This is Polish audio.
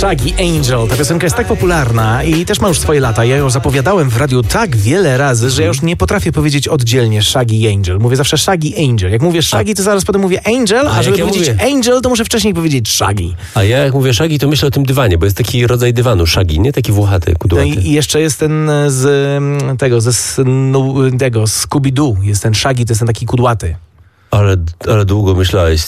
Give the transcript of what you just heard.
Shaggy Angel. Ta piosenka jest tak popularna i też ma już swoje lata. Ja ją zapowiadałem w radiu tak wiele razy, że ja już nie potrafię powiedzieć oddzielnie Shaggy Angel. Mówię zawsze Shaggy Angel. Jak mówię Shaggy, to zaraz potem mówię Angel, a żeby powiedzieć Angel, to muszę wcześniej powiedzieć Shaggy. A ja jak mówię Shaggy, to myślę o tym dywanie, bo jest taki rodzaj dywanu Shaggy, nie? Taki włochaty, kudłaty. No i jeszcze jest ten z Scooby-Doo. Jest ten Shaggy, to jest ten taki kudłaty. Ale długo myślałeś.